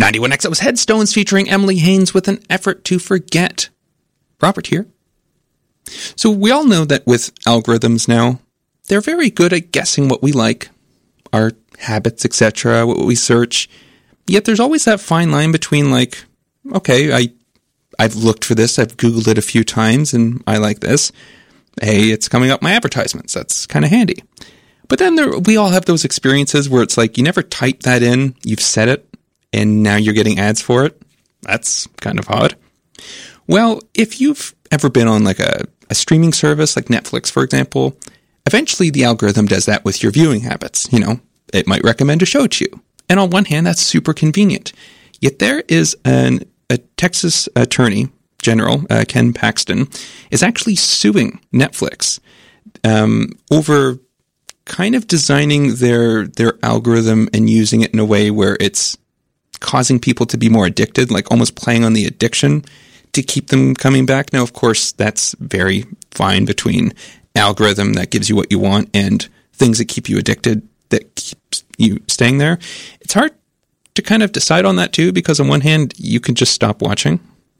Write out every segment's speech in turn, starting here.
91X, that was Headstones featuring Emily Haines with An Effort to Forget. Robert here. So we all know that with algorithms now, they're very good at guessing what we like, our habits, etc., what we search. Yet there's always that fine line between like, okay, I've looked for this, I've Googled it a few times, and I like this. Hey, it's coming up my advertisements. That's kind of handy. But then we all have those experiences where it's like you never type that in, you've set it, and now you're getting ads for it. That's kind of odd. Well, if you've ever been on like a streaming service like Netflix, for example, eventually the algorithm does that with your viewing habits. You know, it might recommend a show to you. And on one hand, that's super convenient. Yet there is a Texas attorney general, Ken Paxton, is actually suing Netflix over kind of designing their algorithm and using it in a way where it's causing people to be more addicted, like almost playing on the addiction to keep them coming back. Now, of course, that's very fine between algorithm that gives you what you want and things that keep you addicted that keeps you staying there. It's hard to kind of decide on that too, because on one hand, you can just stop watching.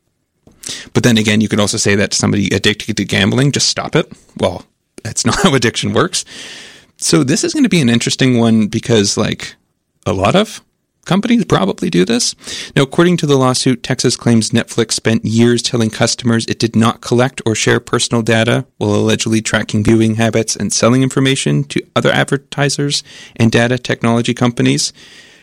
But then again, you could also say that to somebody addicted to gambling, just stop it. Well, that's not how addiction works. So this is going to be an interesting one because like a lot of companies probably do this. Now, according to the lawsuit, Texas claims Netflix spent years telling customers it did not collect or share personal data while allegedly tracking viewing habits and selling information to other advertisers and data technology companies,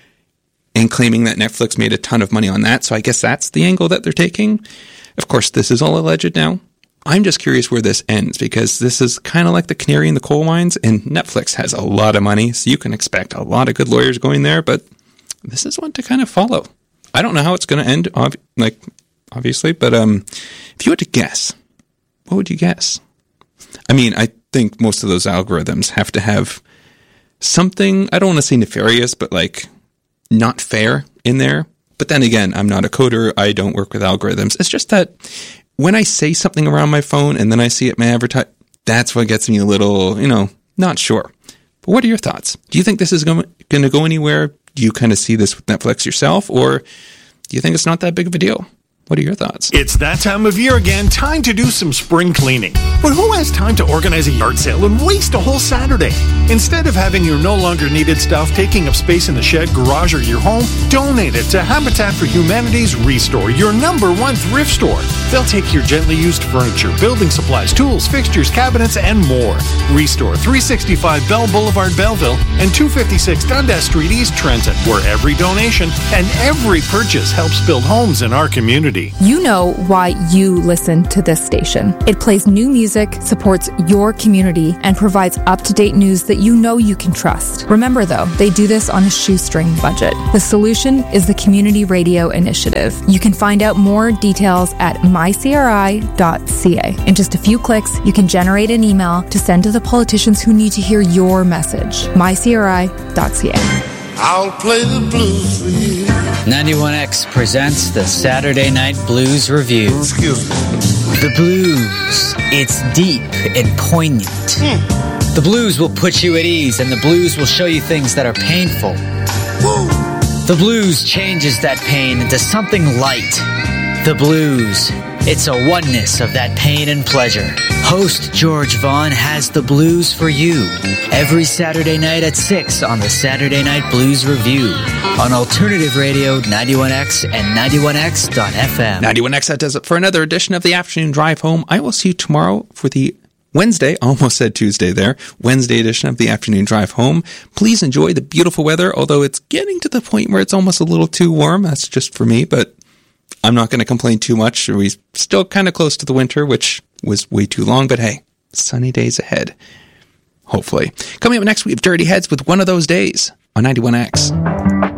and claiming that Netflix made a ton of money on that. So I guess that's the angle that they're taking. Of course, this is all alleged now. I'm just curious where this ends, because this is kind of like the canary in the coal mines, and Netflix has a lot of money, so you can expect a lot of good lawyers going there, but this is one to kind of follow. I don't know how it's going to end, obviously, but if you had to guess, what would you guess? I mean, I think most of those algorithms have to have something, I don't want to say nefarious, but like not fair in there. But then again, I'm not a coder. I don't work with algorithms. It's just that when I say something around my phone and then I see it my advertise, that's what gets me a little, not sure. But what are your thoughts? Do you think this is going to go anywhere? Do you kind of see this with Netflix yourself, or do you think it's not that big of a deal? What are your thoughts? It's that time of year again, time to do some spring cleaning. But who has time to organize a yard sale and waste a whole Saturday? Instead of having your no longer needed stuff taking up space in the shed, garage, or your home, donate it to Habitat for Humanity's Restore, your #1 thrift store. They'll take your gently used furniture, building supplies, tools, fixtures, cabinets, and more. Restore, 365 Bell Boulevard, Belleville, and 256 Dundas Street, East Trenton, where every donation and every purchase helps build homes in our community. You know why you listen to this station. It plays new music, supports your community, and provides up-to-date news that you know you can trust. Remember, though, they do this on a shoestring budget. The solution is the Community Radio Initiative. You can find out more details at mycri.ca. In just a few clicks, you can generate an email to send to the politicians who need to hear your message. mycri.ca. I'll play the blues for you. 91X presents the Saturday Night Blues Review. Excuse me. The blues. It's deep and poignant. The blues will put you at ease, and the blues will show you things that are painful. The blues changes that pain into something light. The blues. It's a oneness of that pain and pleasure. Host George Vaughn has the blues for you every Saturday night at 6 on the Saturday Night Blues Review on Alternative Radio 91X and 91X.FM. 91X, that does it for another edition of the Afternoon Drive Home. I will see you tomorrow for the Wednesday, almost said Tuesday there, Wednesday edition of the Afternoon Drive Home. Please enjoy the beautiful weather, although it's getting to the point where it's almost a little too warm. That's just for me, but I'm not going to complain too much. We're still kind of close to the winter, which was way too long, but hey, sunny days ahead. Hopefully. Coming up next, we have Dirty Heads with One of Those Days on 91X.